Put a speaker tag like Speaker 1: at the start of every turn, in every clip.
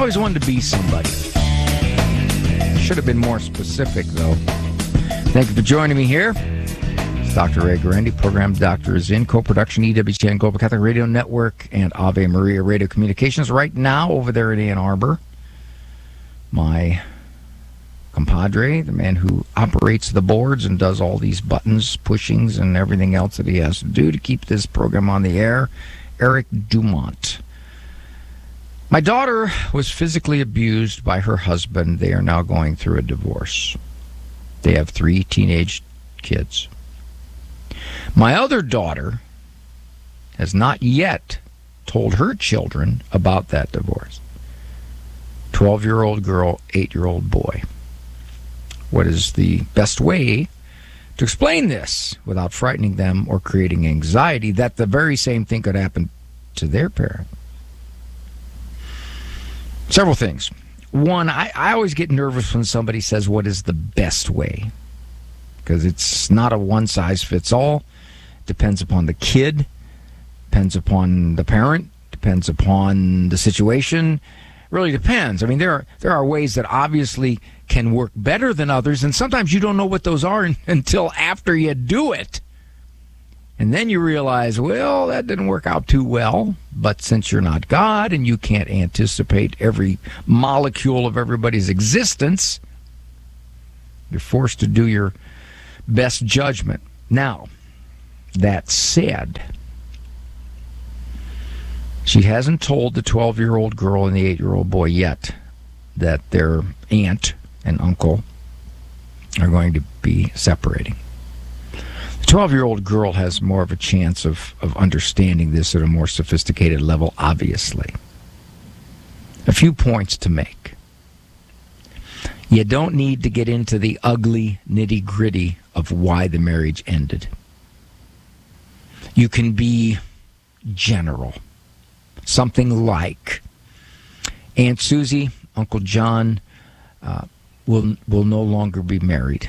Speaker 1: always wanted to be somebody. Should have been more specific, though. Thank you for joining me here. It's Dr. Ray Guarendi, Program Doctors in co-production, EWTN Global Catholic Radio Network and Ave Maria Radio Communications. Right now, over there in Ann Arbor, my compadre, the man who operates the boards and does all these buttons, pushings, and everything else that he has to do to keep this program on the air, Eric Dumont. My daughter was physically abused by her husband. They are now going through a divorce. They have 3 teenage kids. My other daughter has not yet told her children about that divorce. 12-year-old girl, 8-year-old boy. What is the best way to explain this without frightening them or creating anxiety that the very same thing could happen to their parent? Several things. One, I always get nervous when somebody says, what is the best way? Because it's not a one-size-fits-all. Depends upon the kid, depends upon the parent, depends upon the situation. Really depends. I mean, there are ways that obviously can work better than others, and sometimes you don't know what those are until after you do it. And then you realize, well, that didn't work out too well. But since you're not God and you can't anticipate every molecule of everybody's existence, you're forced to do your best judgment. Now, that said, she hasn't told the 12-year-old girl and the 8-year-old boy yet that their aunt and uncle are going to be separating. The 12-year-old girl has more of a chance of understanding this at a more sophisticated level, obviously. A few points to make. You don't need to get into the ugly nitty-gritty of why the marriage ended. You can be general. Something like, Aunt Susie, Uncle John will no longer be married.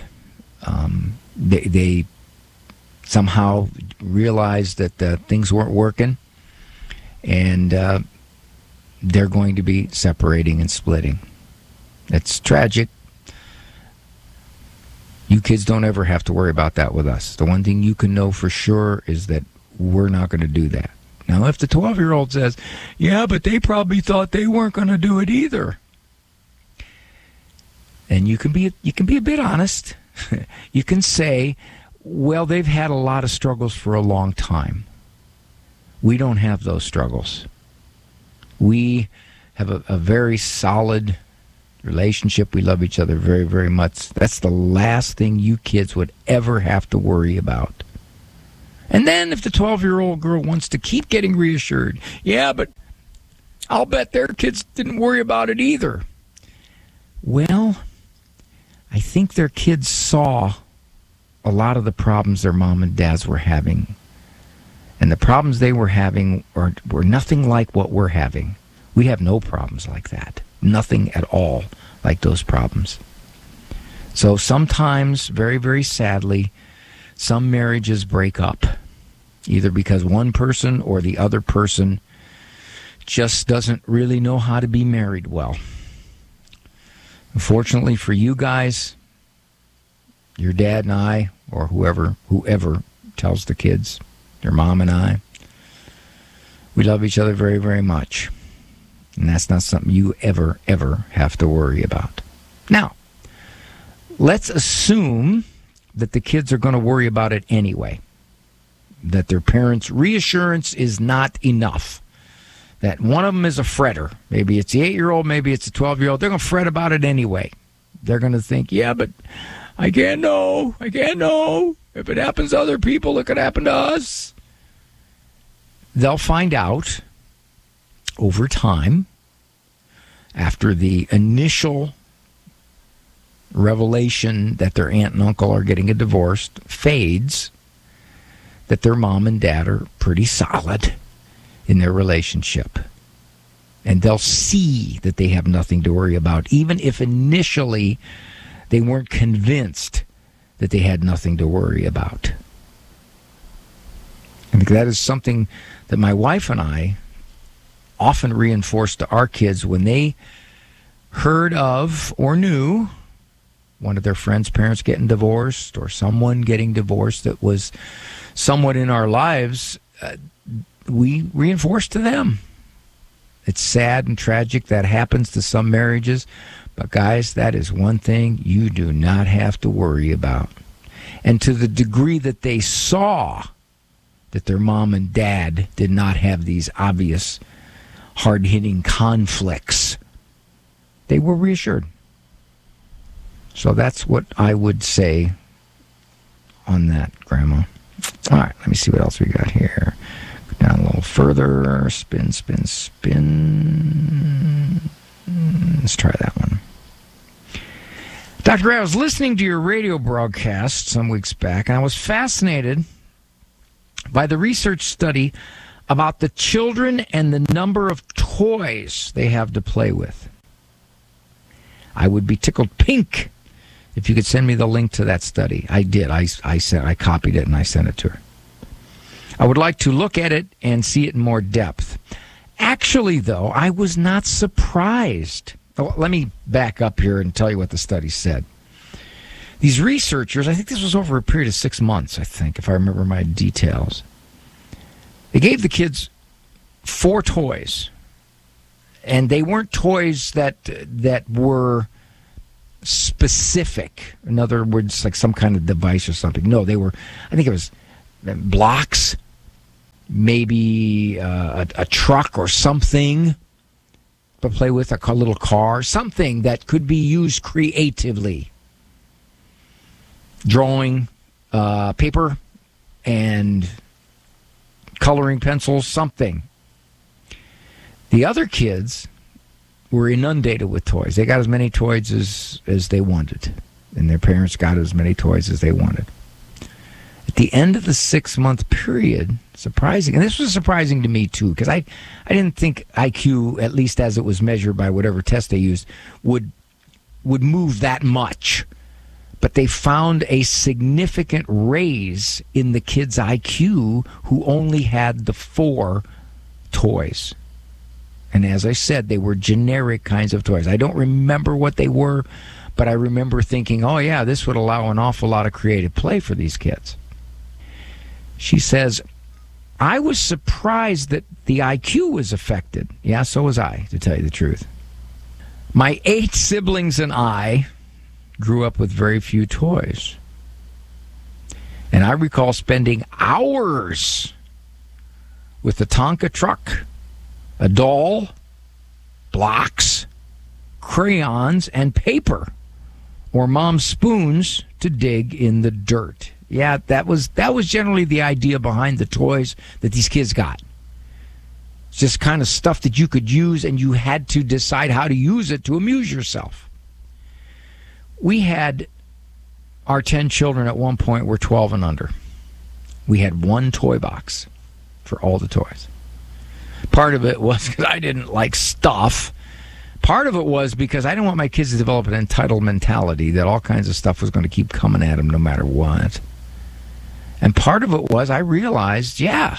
Speaker 1: They somehow realized that things weren't working, and they're going to be separating and splitting. It's tragic. You kids don't ever have to worry about that with us. The one thing you can know for sure is that we're not going to do that. Now, if the 12-year-old says, yeah, but they probably thought they weren't going to do it either, and you can be a bit honest. You can say, well, they've had a lot of struggles for a long time. We don't have those struggles. We have a very solid relationship. We love each other very, very much. That's the last thing you kids would ever have to worry about. And then if the 12-year-old girl wants to keep getting reassured, yeah, but I'll bet their kids didn't worry about it either. Well, I think their kids saw a lot of the problems their mom and dads were having. And the problems they were having were nothing like what we're having. We have no problems like that. Nothing at all like those problems. So sometimes, very, very sadly, some marriages break up, either because one person or the other person just doesn't really know how to be married well. Unfortunately for you guys, your dad and I, or whoever tells the kids, your mom and I, we love each other very, very much. And that's not something you ever have to worry about. Now, let's assume that the kids are going to worry about it anyway, that their parents' reassurance is not enough, that one of them is a fretter. Maybe it's the 8-year-old, maybe it's the 12-year-old. They're going to fret about it anyway. They're going to think, yeah, but I can't know. If it happens to other people, it could happen to us. They'll find out over time, after the initial revelation that their aunt and uncle are getting a divorce fades, that their mom and dad are pretty solid in their relationship. And they'll see that they have nothing to worry about, even if initially they weren't convinced that they had nothing to worry about. I think that is something that my wife and I often reinforce to our kids when they heard of or knew one of their friends' parents getting divorced or someone getting divorced that was somewhat in our lives, we reinforce to them. It's sad and tragic that happens to some marriages, but guys, that is one thing you do not have to worry about. And to the degree that they saw that their mom and dad did not have these obvious hard-hitting conflicts, they were reassured. So that's what I would say on that, Grandma. All right, let me see what else we got here. Go down a little further. Spin, spin, spin. Let's try that one. Dr. Gray, I was listening to your radio broadcast some weeks back, and I was fascinated by the research study about the children and the number of toys they have to play with. I would be tickled pink if you could send me the link to that study. I did. I copied it and I sent it to her. I would like to look at it and see it in more depth. Actually, though, I was not surprised. Oh, let me back up here and tell you what the study said. These researchers, I think this was over a period of 6 months, I think, if I remember my details. They gave the kids 4 toys. And they weren't toys that were specific. In other words, like some kind of device or something. No, they were, I think it was blocks, maybe a truck or something to play with, a little car, something that could be used creatively. Drawing, paper, and coloring pencils, something. The other kids were inundated with toys. They got as many toys as they wanted, and their parents got as many toys as they wanted. At the end of the 6-month period, surprising, and this was surprising to me too, because I didn't think IQ, at least as it was measured by whatever test they used, would move that much. But they found a significant raise in the kids' IQ who only had the 4 toys. And as I said, they were generic kinds of toys. I don't remember what they were, but I remember thinking, oh yeah, this would allow an awful lot of creative play for these kids. She says, I was surprised that the IQ was affected. Yeah, so was I, to tell you the truth. My 8 siblings and I grew up with very few toys. And I recall spending hours with the Tonka truck, a doll, blocks, crayons, and paper, or mom's spoons to dig in the dirt. Yeah, that was generally the idea behind the toys that these kids got. It's just kind of stuff that you could use, and you had to decide how to use it to amuse yourself. We had our 10 children at one point were 12 and under. We had 1 toy box for all the toys. Part of it was because I didn't like stuff. Part of it was because I didn't want my kids to develop an entitled mentality that all kinds of stuff was going to keep coming at them no matter what. And part of it was I realized, yeah,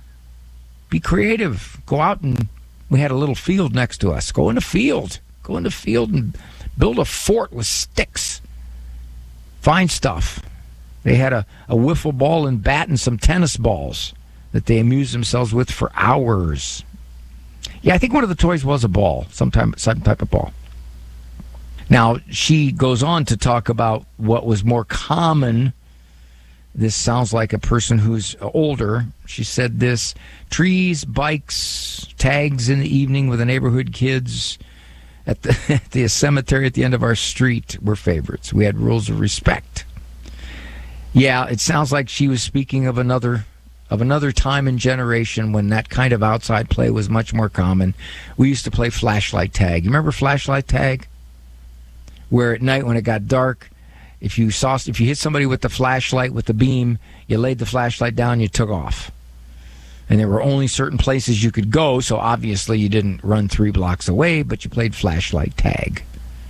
Speaker 1: be creative. Go out, and we had a little field next to us. Go in the field. Go in the field and build a fort with sticks. Find stuff. They had a wiffle ball and bat and some tennis balls that they amused themselves with for hours. Yeah, I think one of the toys was a ball, some type of ball. Now, she goes on to talk about what was more common. This sounds like a person who's older. She said this: trees, bikes, tags in the evening with the neighborhood kids at the cemetery at the end of our street were favorites. We had rules of respect. Yeah, it sounds like she was speaking of another time and generation when that kind of outside play was much more common. We used to play flashlight tag. You remember flashlight tag? Where at night when it got dark, if you hit somebody with the flashlight, with the beam, you laid the flashlight down, you took off. And there were only certain places you could go, so obviously you didn't run 3 blocks away, but you played flashlight tag.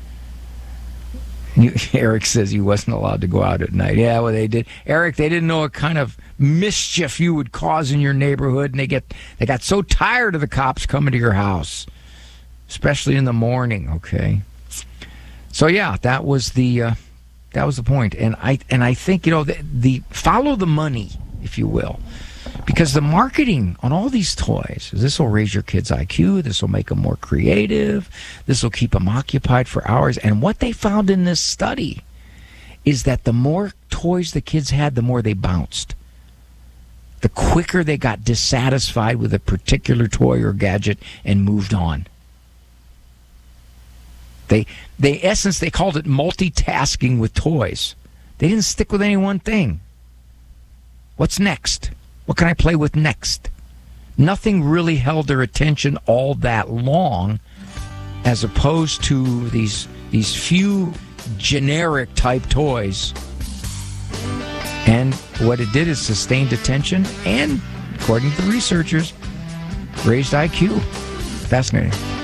Speaker 1: Eric says he wasn't allowed to go out at night. Yeah, well, they did. Eric, they didn't know what kind of mischief you would cause in your neighborhood, and they got so tired of the cops coming to your house. especially in the morning. Okay, so yeah, that was the point, and I think the follow the money, if you will. Because the marketing on all these toys, this will raise your kids' IQ, this will make them more creative, this will keep them occupied for hours. And what they found in this study is that the more toys the kids had, the more they bounced. The quicker they got dissatisfied with a particular toy or gadget and moved on. They called it multitasking with toys. They didn't stick with any one thing. What's next? What can I play with next? Nothing really held their attention all that long, as opposed to these few generic type toys. And what it did is sustained attention and, according to the researchers, raised IQ. Fascinating.